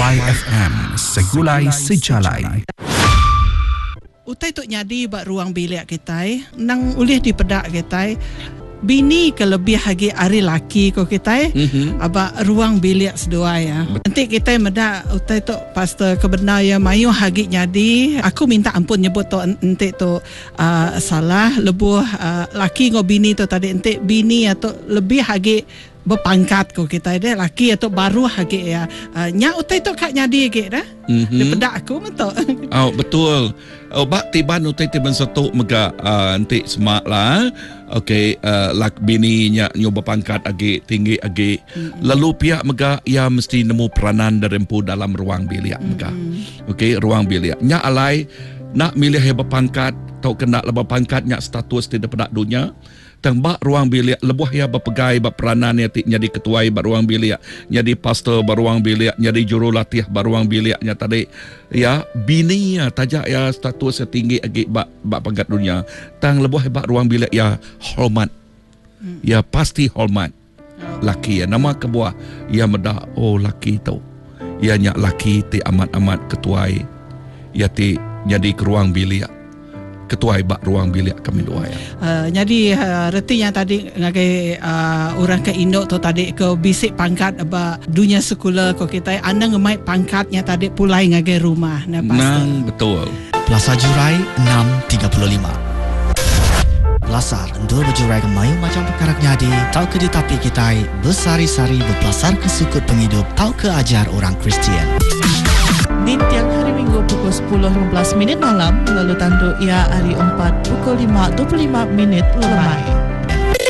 YFM Segulai Sejalai. Utai tok nyadi bak ruang bilik kita nang ulih di pedak kita bini kelebih hagi ari laki ko kita aba ruang bilik sedua ya. Nanti kita medak utai tok pastor kebenar ya mayu hagi nyadi aku minta ampun nyebut tok ente tok salah lebuh laki ngo bini tok tadi ente bini atau lebih hagi berpangkat ko kita dia laki atau baru hagi ya nya utai tok kak nyadi ke dah daripada aku betul. Oh betul. Oh bak tiban utai tiban satu mega nanti semak lah. Okey lak bini nya nyoba pangkat agi tinggi agi lalu pihak mega ia mesti nemu peranan derempu dalam ruang bilik mega. Okey ruang bilik nya alai nak milih yang berpangkat atau kena lebih pangkat nya status di depan dunia tembak ruang bilik lebuh ya berpegai berperanan ya jadi ketua ruang bilik jadi pastor ruang bilik jadi jurulatih ruang biliknya tadi ya bini ya tajak ya status tinggi agi bak pangkat dunia tang lebuh hebat ruang bilik ya hormat ya pasti hormat laki ya nama kebuah ya medah oh laki tu ya nyak laki ti amat ketua ya ti jadi ke ruang bilik ketua ibak ruang bilik kami dua ya. Jadi retinya tadi ngagai orang ke Indo tu tadi ke bisik pangkat aba dunia sekolah ko kita anda ngemai pangkatnya tadi pulai ngagai rumah nah nang betul. Plaza Jurai 6.35. Belasar endul berjurai kemayu macam perkara nyadi tau ke di tapi kita bersari-sari berpelasar ke sukut penghidup tau ke ajar orang Kristian. Di tiang hari Minggu pukul 10.15 malam lalu tanduk ia hari 4 pukul 5.25 lemai.